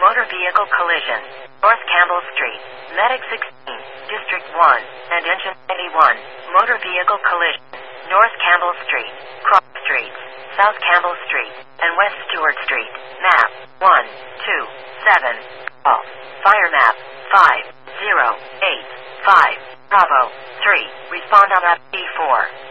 motor vehicle collision, North Campbell Street, Medic 16, District 1, and Engine 81, motor vehicle collision, North Campbell Street, Cross Street, South Campbell Street, and West Stewart Street, map 127, call, fire map 5085, Bravo 3, respond on map B4.